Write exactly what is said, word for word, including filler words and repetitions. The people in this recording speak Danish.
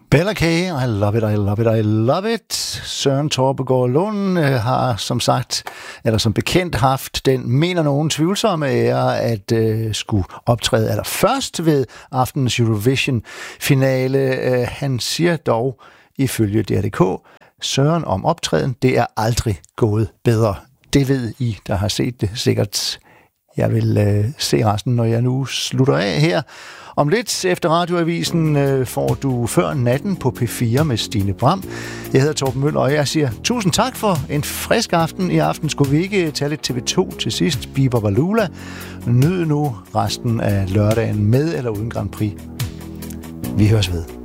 Bella K, I love it, I love it, I love it. Søren Torpegaard Lund øh, har som sagt, eller som bekendt haft den, mener nogen tvivlsomme ære, at øh, skulle optræde allerførst ved aftenens Eurovision-finale. Øh, han siger dog, ifølge D R D K, Søren om optræden, det er aldrig gået bedre. Det ved I, der har set det sikkert. Jeg vil øh, se resten, når jeg nu slutter af her. Om lidt efter Radioavisen øh, får du Før Natten på P fire med Stine Bram. Jeg hedder Torben Møller, og jeg siger tusind tak for en frisk aften. I aften skulle vi ikke tage lidt T V to til sidst. Biber Valula. Nyd nu resten af lørdagen med eller uden Grand Prix. Vi høres ved.